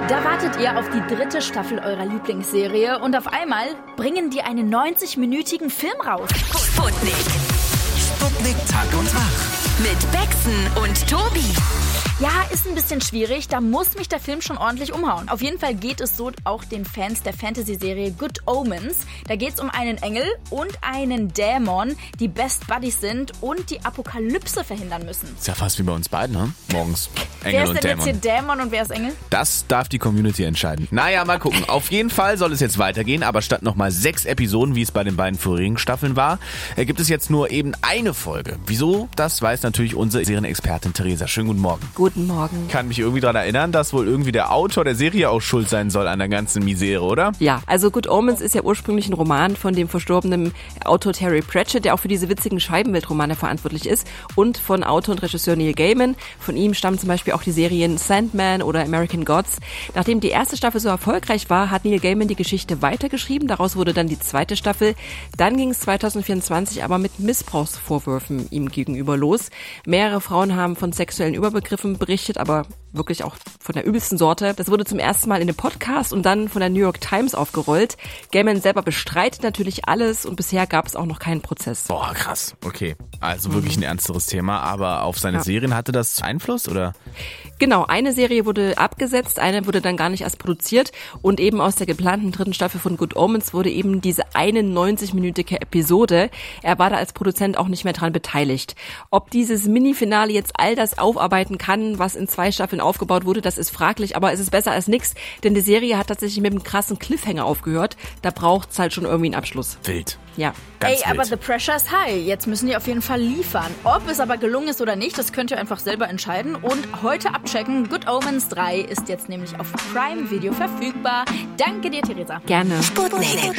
Da wartet ihr auf die 3. Staffel eurer Lieblingsserie und auf einmal bringen die einen 90-minütigen Film raus. Sputnik Tag und Tag. Mit Bexen und Tobi. Ja, ist ein bisschen schwierig, da muss mich der Film schon ordentlich umhauen. Auf jeden Fall geht es so auch den Fans der Fantasy-Serie Good Omens. Da geht es um einen Engel und einen Dämon, die Best Buddies sind und die Apokalypse verhindern müssen. Ist ja fast wie bei uns beiden, ne? Morgens Engel wer ist und denn Dämon. jetzt hier Dämon und wer ist Engel? Das darf die Community entscheiden. Naja, mal gucken. Auf jeden Fall soll es jetzt weitergehen, aber statt nochmal 6 Episoden, wie es bei den beiden vorigen Staffeln war, gibt es jetzt nur eben eine Folge. Wieso? Das weiß natürlich unsere Serienexpertin Theresa. Schönen guten Morgen. Guten Morgen. Ich kann mich irgendwie daran erinnern, dass wohl irgendwie der Autor der Serie auch schuld sein soll an der ganzen Misere, oder? Ja, also Good Omens ist ja ursprünglich ein Roman von dem verstorbenen Autor Terry Pratchett, der auch für diese witzigen Scheibenweltromane verantwortlich ist, und von Autor und Regisseur Neil Gaiman. Von ihm stammen zum Beispiel auch die Serien Sandman oder American Gods. Nachdem die erste Staffel so erfolgreich war, hat Neil Gaiman die Geschichte weitergeschrieben. Daraus wurde dann die 2. Staffel. Dann ging es 2024 aber mit Missbrauchsvorwürfen ihm gegenüber los. Mehrere Frauen haben von sexuellen Überbegriffen berichtet, aber wirklich auch von der übelsten Sorte. Das wurde zum ersten Mal in einem Podcast und dann von der New York Times aufgerollt. Gaiman selber bestreitet natürlich alles und bisher gab es auch noch keinen Prozess. Boah, krass. Okay, also wirklich ein ernsteres Thema, aber auf seine Serien hatte das Einfluss, oder? Genau, eine Serie wurde abgesetzt, eine wurde dann gar nicht erst produziert und eben aus der geplanten 3. Staffel von Good Omens wurde eben diese 91-minütige Episode. Er war da als Produzent auch nicht mehr dran beteiligt. Ob dieses Mini-Finale jetzt all das aufarbeiten kann, was in 2 Staffeln aufgebaut wurde, das ist fraglich, aber es ist besser als nichts, denn die Serie hat tatsächlich mit einem krassen Cliffhanger aufgehört. Da braucht's halt schon irgendwie einen Abschluss. Wild. Ja. Ganz aber wild. the pressure is high. Jetzt müssen die auf jeden Fall liefern. Ob es aber gelungen ist oder nicht, das könnt ihr einfach selber entscheiden. Und heute abchecken. Good Omens 3 ist jetzt nämlich auf Prime Video verfügbar. Danke dir, Theresa. Gerne. Sputnik